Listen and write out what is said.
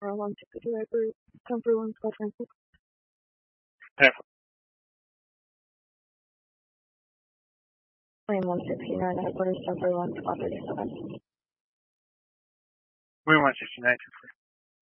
or 162 Edward, 10 for 1, 12 Perfect. Claim 169, headquarters, 10 for 1, 1237. We're 169,